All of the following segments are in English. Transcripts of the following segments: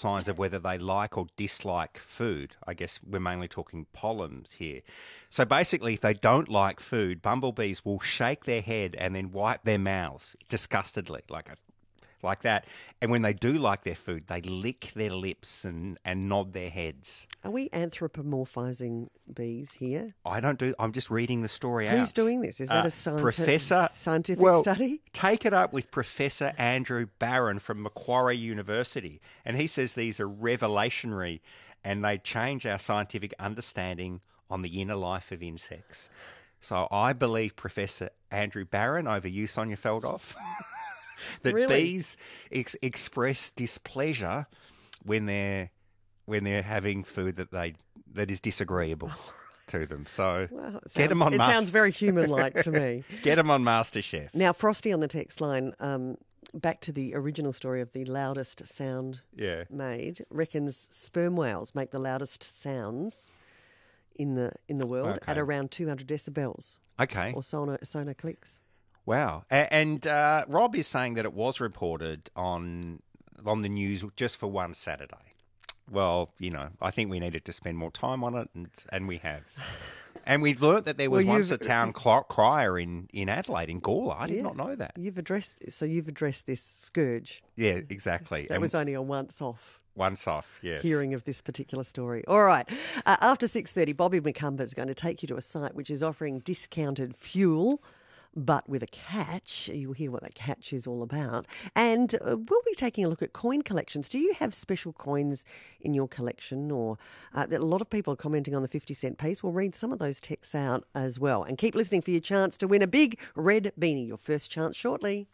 signs of whether they like or dislike food. I guess we're mainly talking pollens here. So basically, if they don't like food, bumblebees will shake their head and then wipe their mouths disgustedly, like that. And when they do like their food, they lick their lips and nod their heads. Are we anthropomorphizing bees here? I'm just reading the story out. Who's doing this? Is that a scientific study? Take it up with Professor Andrew Barron from Macquarie University. And he says these are revelationary and they change our scientific understanding on the inner life of insects. So I believe Professor Andrew Barron over you, Sonia Feldhoff. That really? Bees express displeasure when they're having food that is disagreeable to them. So get them on. It sounds very human-like to me. Get them on MasterChef. Now, Frosty on the text line. Back to the original story of the loudest sound made. Reckons sperm whales make the loudest sounds in the world at around 200 decibels. Okay. Or sonar clicks. Wow. And Rob is saying that it was reported on the news just for one Saturday. Well, I think we needed to spend more time on it, and we have. And we've learnt that there was once a town crier in Adelaide, in Gawler. I did not know that. You've addressed this scourge. Yeah, exactly. That was only a once-off. Once-off, yes. Hearing of this particular story. All right. After 6:30, Bobby McCumber is going to take you to a site which is offering discounted fuel, but with a catch. You'll hear what that catch is all about. And we'll be taking a look at coin collections. Do you have special coins in your collection? Or a lot of people are commenting on the 50-cent piece. We'll read some of those texts out as well. And keep listening for your chance to win a big red beanie. Your first chance shortly.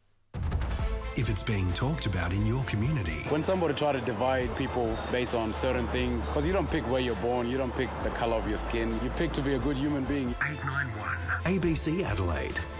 If it's being talked about in your community. When somebody try to divide people based on certain things, because you don't pick where you're born, you don't pick the colour of your skin, you pick to be a good human being. 891 ABC Adelaide.